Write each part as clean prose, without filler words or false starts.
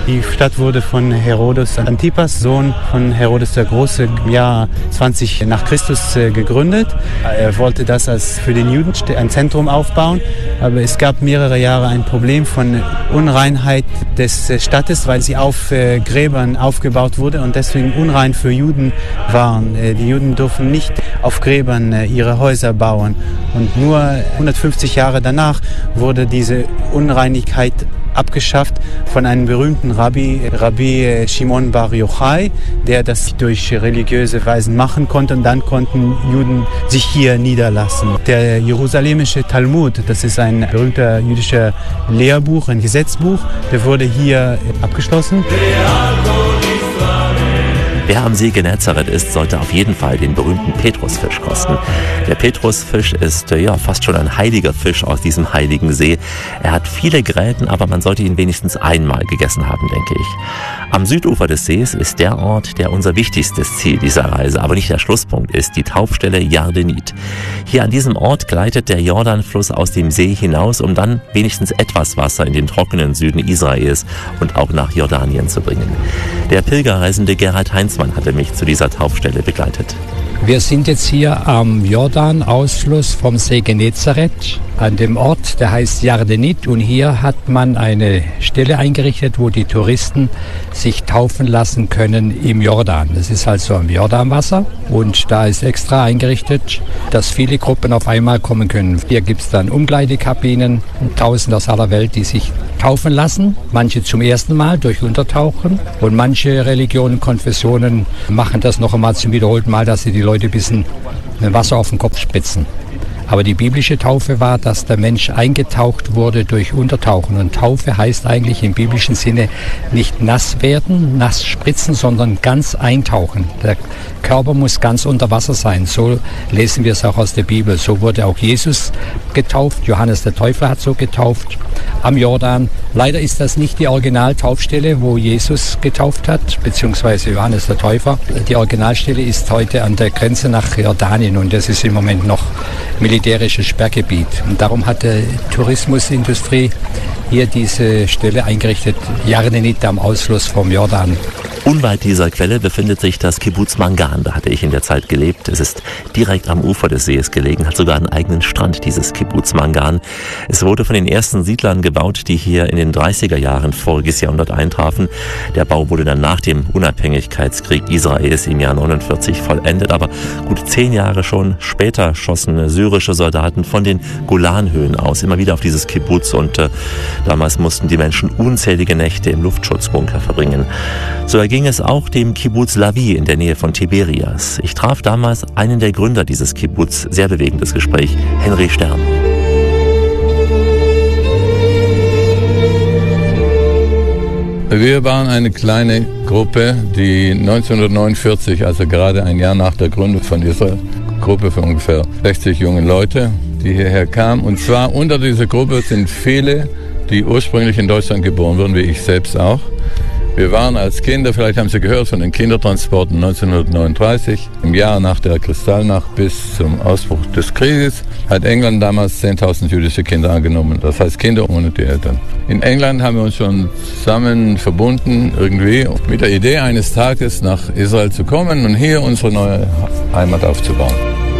Die Stadt wurde von Herodes Antipas, Sohn von Herodes der Große, im Jahr 20 nach Christus gegründet. Er wollte das als für den Juden ein Zentrum aufbauen, aber es gab mehrere Jahre ein Problem von Unreinheit des Stadtes, weil sie auf Gräbern aufgebaut wurde und deswegen unrein für Juden waren. Die Juden durften nicht auf Gräbern ihre Häuser bauen. Und nur 150 Jahre danach wurde diese Unreinigkeit abgeschafft von einem berühmten Rabbi Shimon Bar Yochai, der das durch religiöse Weisen machen konnte, und dann konnten Juden sich hier niederlassen. Der Jerusalemische Talmud, das ist ein berühmter jüdischer Lehrbuch, ein Gesetzbuch, der wurde hier abgeschlossen. Wer am See Genezareth ist, sollte auf jeden Fall den berühmten Petrusfisch kosten. Der Petrusfisch ist fast schon ein heiliger Fisch aus diesem heiligen See. Er hat viele Gräten, aber man sollte ihn wenigstens einmal gegessen haben, denke ich. Am Südufer des Sees ist der Ort, der unser wichtigstes Ziel dieser Reise, aber nicht der Schlusspunkt ist, die Taufstelle Yardenit. Hier an diesem Ort gleitet der Jordanfluss aus dem See hinaus, um dann wenigstens etwas Wasser in den trockenen Süden Israels und auch nach Jordanien zu bringen. Der Pilgerreisende Gerhard Heinzmann hatte mich zu dieser Taufstelle begleitet. Wir sind jetzt hier am Jordan-Ausfluss vom See Genezareth, an dem Ort, der heißt Yardenit. Und hier hat man eine Stelle eingerichtet, wo die Touristen sich taufen lassen können im Jordan. Das ist also am Jordanwasser und da ist extra eingerichtet, dass viele Gruppen auf einmal kommen können. Hier gibt es dann Umkleidekabinen, Tausende aus aller Welt, die sich taufen lassen. Manche zum ersten Mal durch Untertauchen und manche Religionen, Konfessionen machen das noch einmal zum wiederholten Mal, dass sie die Leute ein bisschen Wasser auf den Kopf spritzen. Aber die biblische Taufe war, dass der Mensch eingetaucht wurde durch Untertauchen. Und Taufe heißt eigentlich im biblischen Sinne nicht nass werden, nass spritzen, sondern ganz eintauchen. Der Körper muss ganz unter Wasser sein. So lesen wir es auch aus der Bibel. So wurde auch Jesus getauft. Johannes der Täufer hat so getauft am Jordan. Leider ist das nicht die Originaltaufstelle, wo Jesus getauft hat, beziehungsweise Johannes der Täufer. Die Originalstelle ist heute an der Grenze nach Jordanien und das ist im Moment noch militärisches Sperrgebiet. Und darum hat die Tourismusindustrie hier diese Stelle eingerichtet, Yardenit am Ausfluss vom Jordan. Unweit dieser Quelle befindet sich das Kibbuz Mangan. Da hatte ich in der Zeit gelebt. Es ist direkt am Ufer des Sees gelegen, hat sogar einen eigenen Strand, dieses Kibbuz Mangan. Es wurde von den ersten Siedlern gebaut, die hier in den 30er Jahren voriges Jahrhundert eintrafen. Der Bau wurde dann nach dem Unabhängigkeitskrieg Israels im Jahr 49 vollendet. Aber gut 10 Jahre schon später schossen syrische Soldaten von den Golanhöhen aus immer wieder auf dieses Kibbuz. Und damals mussten die Menschen unzählige Nächte im Luftschutzbunker verbringen. So ging es auch dem Kibbuz Lavi in der Nähe von Tiberias. Ich traf damals einen der Gründer dieses Kibbuz. Sehr bewegendes Gespräch, Henry Stern. Wir waren eine kleine Gruppe, die 1949, also gerade ein Jahr nach der Gründung von Israel, Gruppe von ungefähr 60 jungen Leute, die hierher kamen. Und zwar unter dieser Gruppe sind viele, die ursprünglich in Deutschland geboren wurden, wie ich selbst auch. Wir waren als Kinder, vielleicht haben Sie gehört, von den Kindertransporten 1939. Im Jahr nach der Kristallnacht bis zum Ausbruch des Krieges hat England damals 10.000 jüdische Kinder angenommen. Das heißt Kinder ohne die Eltern. In England haben wir uns schon zusammen verbunden, irgendwie mit der Idee, eines Tages nach Israel zu kommen und hier unsere neue Heimat aufzubauen.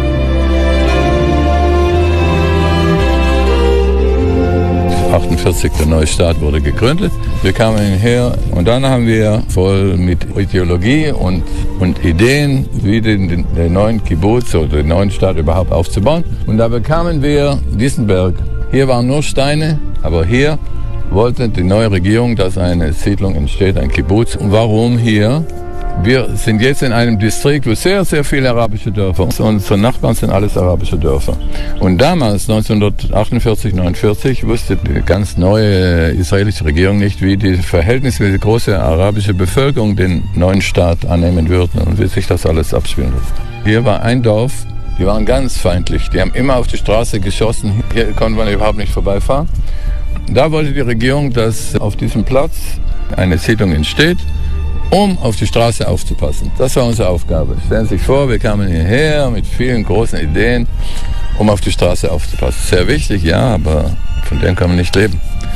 Der neue Staat wurde gegründet. Wir kamen hierher und dann haben wir voll mit Ideologie und Ideen, wie den neuen Kibbuz oder den neuen Staat überhaupt aufzubauen. Und da bekamen wir diesen Berg. Hier waren nur Steine, aber hier wollte die neue Regierung, dass eine Siedlung entsteht, ein Kibbuz. Und warum hier? Wir sind jetzt in einem Distrikt, wo sehr, sehr viele arabische Dörfer sind. Unsere Nachbarn sind alles arabische Dörfer. Und damals, 1948, 49, wusste die ganz neue israelische Regierung nicht, wie die verhältnismäßig große arabische Bevölkerung den neuen Staat annehmen würde und wie sich das alles abspielen würde. Hier war ein Dorf, die waren ganz feindlich. Die haben immer auf die Straße geschossen. Hier konnte man überhaupt nicht vorbeifahren. Da wollte die Regierung, dass auf diesem Platz eine Siedlung entsteht, um auf die Straße aufzupassen. Das war unsere Aufgabe. Stellen Sie sich vor, wir kamen hierher mit vielen großen Ideen, um auf die Straße aufzupassen. Sehr wichtig, ja, aber von dem kann man nicht leben.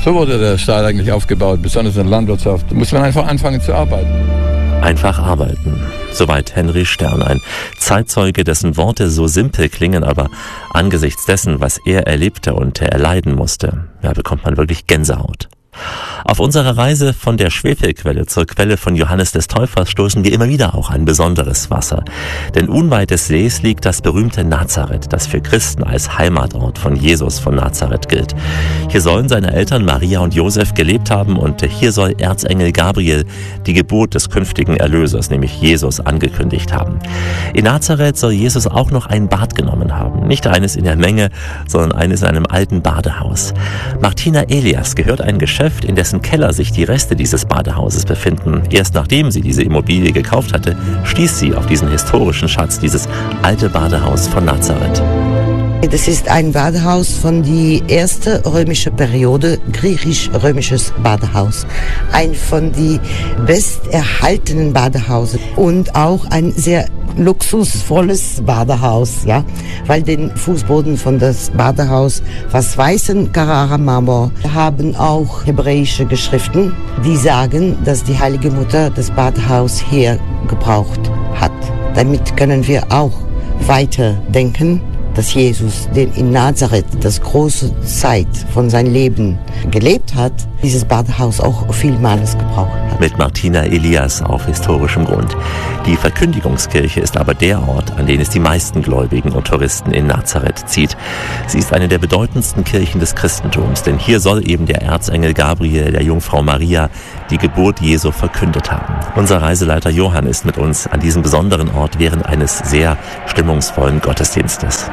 So wurde der Staat eigentlich aufgebaut, besonders in der Landwirtschaft. Da muss man einfach anfangen zu arbeiten. Einfach arbeiten. Soweit Henry Stern, ein Zeitzeuge, dessen Worte so simpel klingen, aber angesichts dessen, was er erlebte und erleiden musste, bekommt man wirklich Gänsehaut. Auf unserer Reise von der Schwefelquelle zur Quelle von Johannes des Täufers stoßen wir immer wieder auch an besonderes Wasser. Denn unweit des Sees liegt das berühmte Nazareth, das für Christen als Heimatort von Jesus von Nazareth gilt. Hier sollen seine Eltern Maria und Josef gelebt haben und hier soll Erzengel Gabriel die Geburt des künftigen Erlösers, nämlich Jesus, angekündigt haben. In Nazareth soll Jesus auch noch ein Bad genommen haben. Nicht eines in der Menge, sondern eines in einem alten Badehaus. Martina Elias gehört ein Geschäft, in dessen Keller sich die Reste dieses Badehauses befinden. Erst nachdem sie diese Immobilie gekauft hatte, stieß sie auf diesen historischen Schatz, dieses alte Badehaus von Nazareth. Das ist ein Badehaus von die erste römische Periode, griechisch-römisches Badehaus. Ein von die besterhaltenen Badehäuser und auch ein sehr luxusvolles Badehaus, ja, weil den Fußboden von das Badehaus was weißen Carrara-Marmor haben auch hebräische Geschriften, die sagen, dass die Heilige Mutter das Badehaus hier gebraucht hat. Damit können wir auch weiterdenken, dass Jesus, den in Nazareth das große Zeit von seinem Leben gelebt hat, dieses Badehaus auch vielmals gebraucht hat. Mit Martina Elias auf historischem Grund. Die Verkündigungskirche ist aber der Ort, an den es die meisten Gläubigen und Touristen in Nazareth zieht. Sie ist eine der bedeutendsten Kirchen des Christentums, denn hier soll eben der Erzengel Gabriel der Jungfrau Maria die Geburt Jesu verkündet haben. Unser Reiseleiter Johann ist mit uns an diesem besonderen Ort während eines sehr stimmungsvollen Gottesdienstes.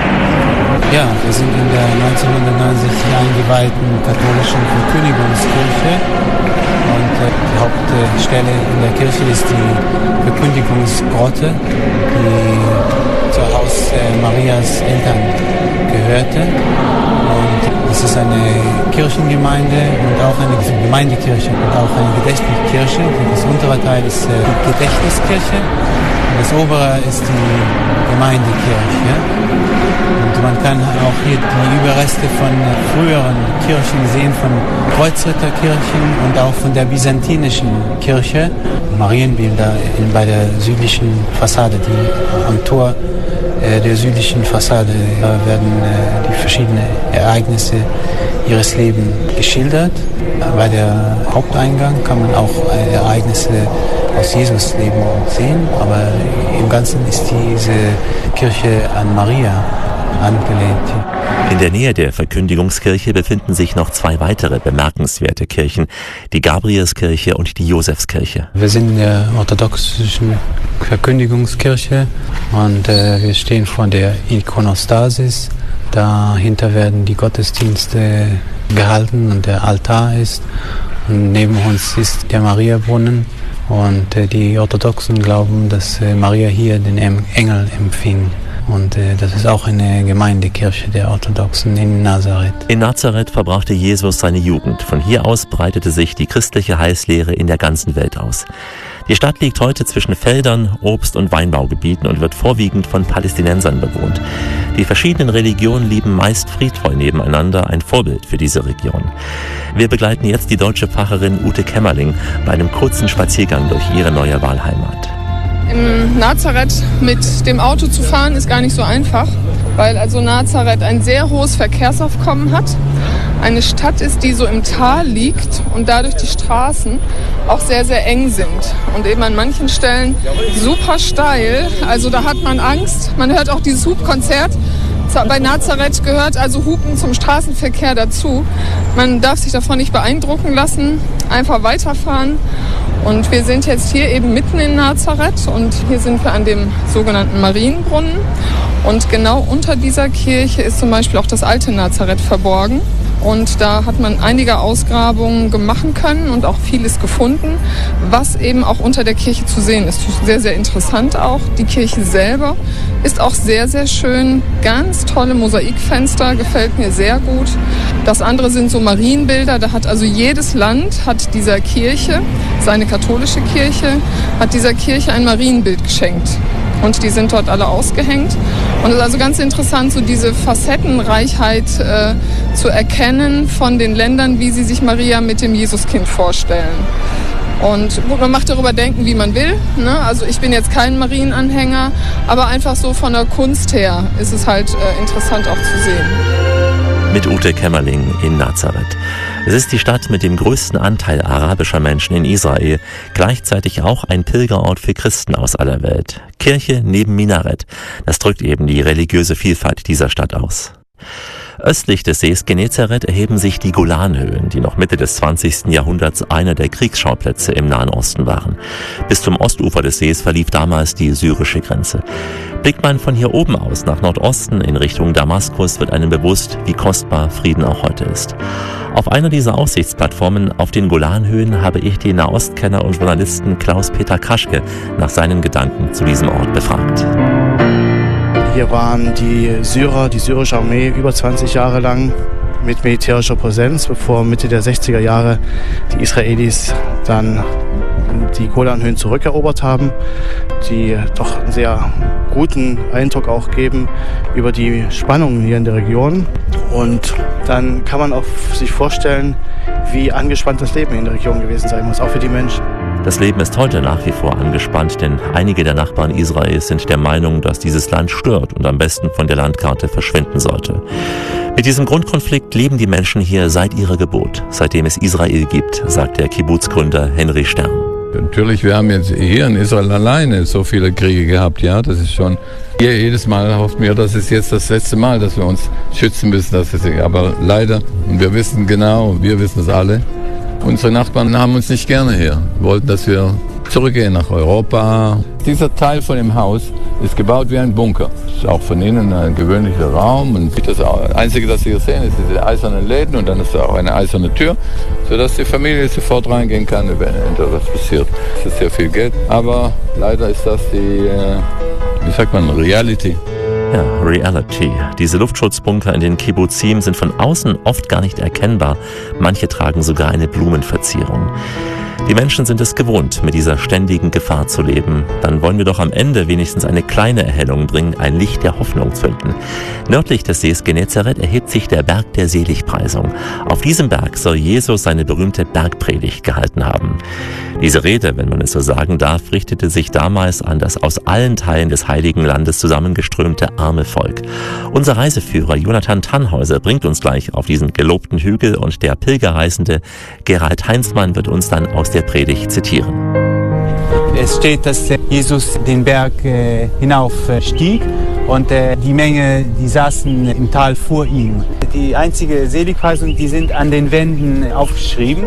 Ja, wir sind in der 1969 eingeweihten katholischen Verkündigungskirche und die Hauptstelle in der Kirche ist die Verkündigungsgrotte, die zum Haus Marias Eltern gehörte. Und es ist eine Kirchengemeinde und auch eine Gemeindekirche und auch eine Gedächtniskirche. Das untere Teil ist die Gedächtniskirche und das obere ist die Gemeindekirche. Und man kann auch hier die Überreste von früheren Kirchen sehen, von Kreuzritterkirchen und auch von der byzantinischen Kirche. Marienbilder bei der südlichen Fassade, die am Tor der südlichen Fassade werden die verschiedenen Ereignisse ihres Lebens geschildert. Bei der Haupteingang kann man auch Ereignisse aus Jesus Leben sehen, aber im Ganzen ist diese Kirche an Maria angelehnt. In der Nähe der Verkündigungskirche befinden sich noch zwei weitere bemerkenswerte Kirchen, die Gabrielskirche und die Josefskirche. Wir sind in der orthodoxischen Verkündigungskirche und wir stehen vor der Ikonostasis. Dahinter werden die Gottesdienste gehalten und der Altar ist. Und neben uns ist der Mariabrunnen und die Orthodoxen glauben, dass Maria hier den Engel empfing. Und das ist auch eine Gemeindekirche der Orthodoxen in Nazareth. In Nazareth verbrachte Jesus seine Jugend. Von hier aus breitete sich die christliche Heilslehre in der ganzen Welt aus. Die Stadt liegt heute zwischen Feldern, Obst- und Weinbaugebieten und wird vorwiegend von Palästinensern bewohnt. Die verschiedenen Religionen leben meist friedvoll nebeneinander, ein Vorbild für diese Region. Wir begleiten jetzt die deutsche Pfarrerin Ute Kämmerling bei einem kurzen Spaziergang durch ihre neue Wahlheimat. In Nazareth mit dem Auto zu fahren ist gar nicht so einfach, weil also Nazareth ein sehr hohes Verkehrsaufkommen hat. Eine Stadt ist, die so im Tal liegt und dadurch die Straßen auch sehr, sehr eng sind und eben an manchen Stellen super steil. Also da hat man Angst. Man hört auch dieses Hupkonzert. Bei Nazareth gehört also Hupen zum Straßenverkehr dazu. Man darf sich davon nicht beeindrucken lassen, einfach weiterfahren. Und wir sind jetzt hier eben mitten in Nazareth und hier sind wir an dem sogenannten Marienbrunnen. Und genau unter dieser Kirche ist zum Beispiel auch das alte Nazareth verborgen. Und da hat man einige Ausgrabungen machen können und auch vieles gefunden, was eben auch unter der Kirche zu sehen ist. Sehr, sehr interessant auch. Die Kirche selber ist auch sehr, sehr schön. Ganz tolle Mosaikfenster, gefällt mir sehr gut. Das andere sind so Marienbilder. Da hat also jedes Land hat dieser Kirche, seine katholische Kirche, hat dieser Kirche ein Marienbild geschenkt. Und die sind dort alle ausgehängt. Und es ist also ganz interessant, so diese Facettenreichheit zu erkennen von den Ländern, wie sie sich Maria mit dem Jesuskind vorstellen. Und gut, man macht darüber denken, wie man will, ne? Also ich bin jetzt kein Marienanhänger, aber einfach so von der Kunst her ist es halt interessant auch zu sehen. Mit Ute Kämmerling in Nazareth. Es ist die Stadt mit dem größten Anteil arabischer Menschen in Israel, gleichzeitig auch ein Pilgerort für Christen aus aller Welt. Kirche neben Minarett. Das drückt eben die religiöse Vielfalt dieser Stadt aus. Östlich des Sees Genezareth erheben sich die Golanhöhen, die noch Mitte des 20. Jahrhunderts einer der Kriegsschauplätze im Nahen Osten waren. Bis zum Ostufer des Sees verlief damals die syrische Grenze. Blickt man von hier oben aus nach Nordosten in Richtung Damaskus, wird einem bewusst, wie kostbar Frieden auch heute ist. Auf einer dieser Aussichtsplattformen auf den Golanhöhen habe ich den Nahostkenner und Journalisten Klaus-Peter Kraschke nach seinen Gedanken zu diesem Ort befragt. Hier waren die Syrer, die syrische Armee über 20 Jahre lang mit militärischer Präsenz, bevor Mitte der 60er Jahre die Israelis dann die Golanhöhen zurückerobert haben, die doch einen sehr guten Eindruck auch geben über die Spannungen hier in der Region. Und dann kann man auch sich vorstellen, wie angespannt das Leben in der Region gewesen sein muss, auch für die Menschen. Das Leben ist heute nach wie vor angespannt, denn einige der Nachbarn Israels sind der Meinung, dass dieses Land stört und am besten von der Landkarte verschwinden sollte. Mit diesem Grundkonflikt leben die Menschen hier seit ihrer Geburt, seitdem es Israel gibt, sagt der Kibbuz-Gründer Henry Stern. Natürlich, wir haben jetzt hier in Israel alleine so viele Kriege gehabt, ja, das ist schon, jedes Mal hoffen wir, das ist jetzt das letzte Mal, dass wir uns schützen müssen, aber leider, und wir wissen genau, wir wissen es alle, unsere Nachbarn haben uns nicht gerne hier, wollten, dass wir zurückgehen nach Europa. Dieser Teil von dem Haus ist gebaut wie ein Bunker. Ist auch von innen ein gewöhnlicher Raum. Und das Einzige, das Sie hier sehen, ist diese eisernen Läden und dann ist da auch eine eiserne Tür, sodass die Familie sofort reingehen kann, wenn etwas passiert. Das ist sehr viel Geld, aber leider ist das die, wie sagt man, Reality. Ja, Reality. Diese Luftschutzbunker in den Kibbuzim sind von außen oft gar nicht erkennbar. Manche tragen sogar eine Blumenverzierung. Die Menschen sind es gewohnt, mit dieser ständigen Gefahr zu leben. Dann wollen wir doch am Ende wenigstens eine kleine Erhellung bringen, ein Licht der Hoffnung zünden. Nördlich des Sees Genezareth erhebt sich der Berg der Seligpreisung. Auf diesem Berg soll Jesus seine berühmte Bergpredigt gehalten haben. Diese Rede, wenn man es so sagen darf, richtete sich damals an das aus allen Teilen des Heiligen Landes zusammengeströmte arme Volk. Unser Reiseführer Jonathan Tannhäuser bringt uns gleich auf diesen gelobten Hügel und der Pilgerreisende Gerald Heinzmann wird uns dann aus der Predigt zitieren. Es steht, dass Jesus den Berg hinaufstieg und die Menge, die saßen im Tal vor ihm. Die einzige Seligpreisung, die sind an den Wänden aufgeschrieben.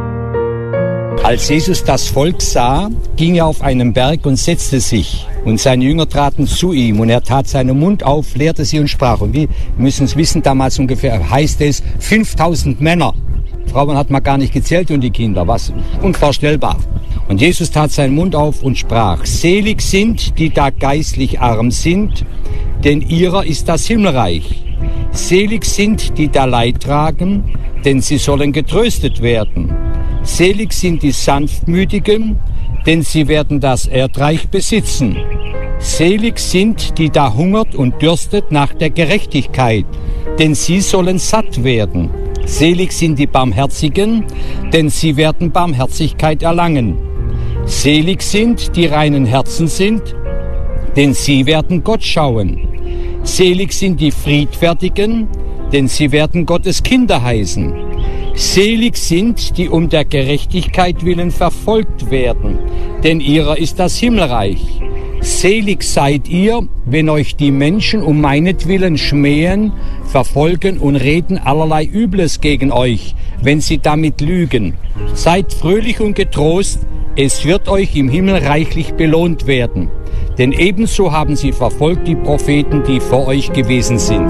Als Jesus das Volk sah, ging er auf einen Berg und setzte sich. Und seine Jünger traten zu ihm und er tat seinen Mund auf, lehrte sie und sprach. Und wir müssen es wissen, damals ungefähr heißt es 5000 Männer. Frauen hat man gar nicht gezählt und die Kinder, was unvorstellbar. Und Jesus tat seinen Mund auf und sprach, selig sind, die da geistlich arm sind, denn ihrer ist das Himmelreich. Selig sind, die da Leid tragen, denn sie sollen getröstet werden. Selig sind die Sanftmütigen, denn sie werden das Erdreich besitzen. Selig sind, die da hungert und dürstet nach der Gerechtigkeit, denn sie sollen satt werden. Selig sind die Barmherzigen, denn sie werden Barmherzigkeit erlangen. Selig sind, die reinen Herzen sind, denn sie werden Gott schauen. Selig sind die Friedfertigen, denn sie werden Gottes Kinder heißen. Selig sind, die um der Gerechtigkeit willen verfolgt werden, denn ihrer ist das Himmelreich. Selig seid ihr, wenn euch die Menschen um meinetwillen schmähen, verfolgen und reden allerlei Übles gegen euch, wenn sie damit lügen. Seid fröhlich und getrost, es wird euch im Himmel reichlich belohnt werden. Denn ebenso haben sie verfolgt die Propheten, die vor euch gewesen sind.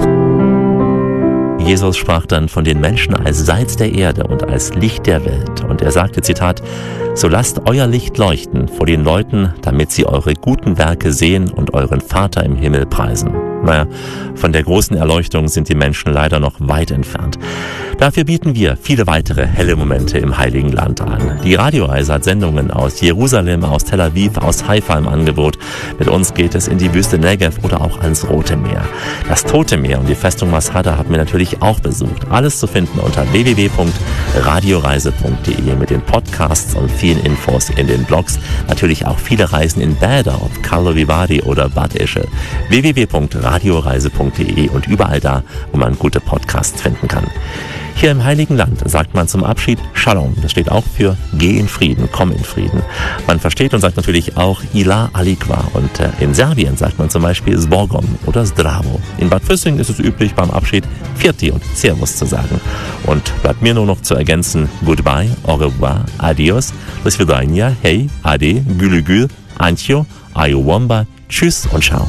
Jesus sprach dann von den Menschen als Salz der Erde und als Licht der Welt. Und er sagte, Zitat, so lasst euer Licht leuchten vor den Leuten, damit sie eure guten Werke sehen und euren Vater im Himmel preisen. Naja, Von der großen Erleuchtung sind die Menschen leider noch weit entfernt. Dafür bieten wir viele weitere helle Momente im Heiligen Land an. Die Radioreise hat Sendungen aus Jerusalem, aus Tel Aviv, aus Haifa im Angebot. Mit uns geht es in die Wüste Negev oder auch ans Rote Meer. Das Tote Meer und die Festung Masada haben wir natürlich auch besucht. Alles zu finden unter www.radioreise.de mit den Podcasts und vielen Infos in den Blogs. Natürlich auch viele Reisen in Bäder, ob Karlovy Vary oder Bad Ischl. www.radioreise.de und überall da, wo man gute Podcasts finden kann. Hier im Heiligen Land sagt man zum Abschied Shalom. Das steht auch für Geh in Frieden, komm in Frieden. Man versteht und sagt natürlich auch Ila Alikva. Und in Serbien sagt man zum Beispiel Zbogom oder Zdravo. In Bad Füssing ist es üblich, beim Abschied Firti und Servus zu sagen. Und bleibt mir nur noch zu ergänzen Goodbye, au revoir, adios, do svidania, hey, ade, gülü gül, antjo, ayowomba, tschüss und ciao.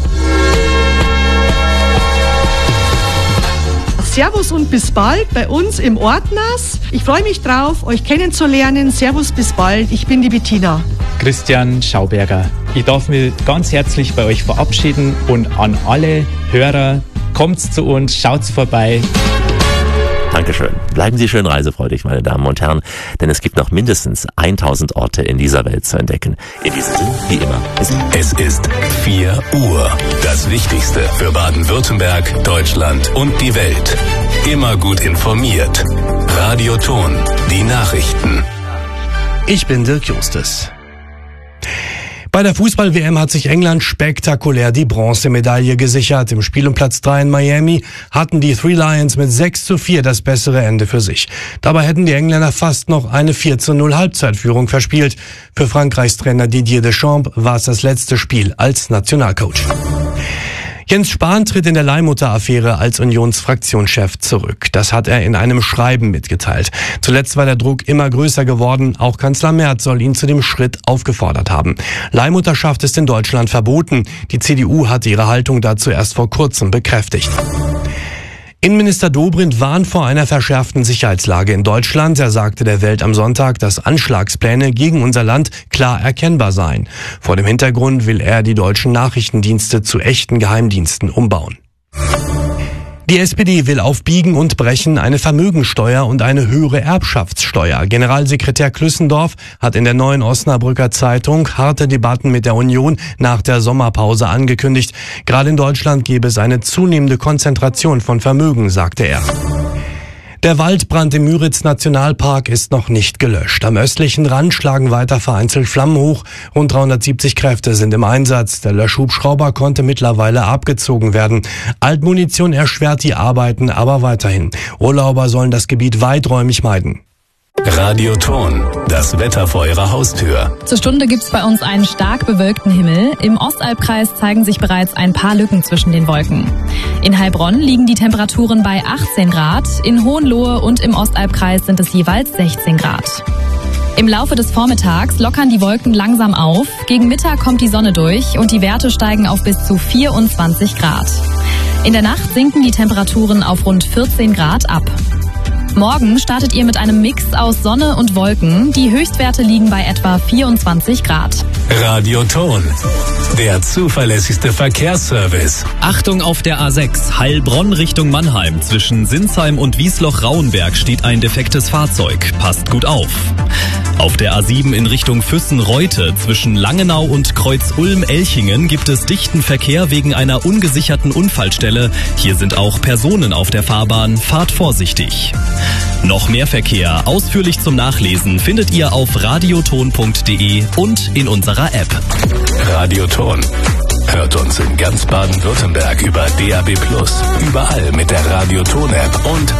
Servus und bis bald bei uns im Ortnas. Ich freue mich drauf, euch kennenzulernen. Servus, bis bald. Ich bin die Bettina. Christian Schauberger. Ich darf mich ganz herzlich bei euch verabschieden und an alle Hörer, kommt zu uns, schaut vorbei. Dankeschön. Bleiben Sie schön reisefreudig, meine Damen und Herren, denn es gibt noch mindestens 1000 Orte in dieser Welt zu entdecken. In diesem Sinne, wie immer, es ist 4 Uhr. Das Wichtigste für Baden-Württemberg, Deutschland und die Welt. Immer gut informiert. Radio Ton, die Nachrichten. Ich bin Dirk Justus. Bei der Fußball-WM hat sich England spektakulär die Bronzemedaille gesichert. Im Spiel um Platz 3 in Miami hatten die Three Lions mit 6:4 das bessere Ende für sich. Dabei hätten die Engländer fast noch eine 4:0 Halbzeitführung verspielt. Für Frankreichs Trainer Didier Deschamps war es das letzte Spiel als Nationalcoach. Jens Spahn tritt in der Leihmutter-Affäre als Unionsfraktionschef zurück. Das hat er in einem Schreiben mitgeteilt. Zuletzt war der Druck immer größer geworden. Auch Kanzler Merz soll ihn zu dem Schritt aufgefordert haben. Leihmutterschaft ist in Deutschland verboten. Die CDU hatte ihre Haltung dazu erst vor kurzem bekräftigt. Innenminister Dobrindt warnt vor einer verschärften Sicherheitslage in Deutschland. Er sagte der Welt am Sonntag, dass Anschlagspläne gegen unser Land klar erkennbar seien. Vor dem Hintergrund will er die deutschen Nachrichtendienste zu echten Geheimdiensten umbauen. Die SPD will auf Biegen und Brechen eine Vermögensteuer und eine höhere Erbschaftssteuer. Generalsekretär Klüssendorf hat in der Neuen Osnabrücker Zeitung harte Debatten mit der Union nach der Sommerpause angekündigt. Gerade in Deutschland gäbe es eine zunehmende Konzentration von Vermögen, sagte er. Der Waldbrand im Müritz-Nationalpark ist noch nicht gelöscht. Am östlichen Rand schlagen weiter vereinzelt Flammen hoch. Rund 370 Kräfte sind im Einsatz. Der Löschhubschrauber konnte mittlerweile abgezogen werden. Altmunition erschwert die Arbeiten aber weiterhin. Urlauber sollen das Gebiet weiträumig meiden. Radio Ton, das Wetter vor Ihrer Haustür. Zur Stunde gibt's bei uns einen stark bewölkten Himmel. Im Ostalbkreis zeigen sich bereits ein paar Lücken zwischen den Wolken. In Heilbronn liegen die Temperaturen bei 18 Grad, in Hohenlohe und im Ostalbkreis sind es jeweils 16 Grad. Im Laufe des Vormittags lockern die Wolken langsam auf. Gegen Mittag kommt die Sonne durch und die Werte steigen auf bis zu 24 Grad. In der Nacht sinken die Temperaturen auf rund 14 Grad ab. Morgen startet ihr mit einem Mix aus Sonne und Wolken. Die Höchstwerte liegen bei etwa 24 Grad. Radio Ton, der zuverlässigste Verkehrsservice. Achtung auf der A6, Heilbronn Richtung Mannheim. Zwischen Sinsheim und Wiesloch-Rauenberg steht ein defektes Fahrzeug. Passt gut auf. Auf der A7 in Richtung Füssen-Reute zwischen Langenau und Kreuz-Ulm-Elchingen gibt es dichten Verkehr wegen einer ungesicherten Unfallstelle. Hier sind auch Personen auf der Fahrbahn. Fahrt vorsichtig. Noch mehr Verkehr, ausführlich zum Nachlesen, findet ihr auf radioton.de und in unserer App. Radio Ton. Hört uns in ganz Baden-Württemberg über DAB+, überall mit der Radio Ton App und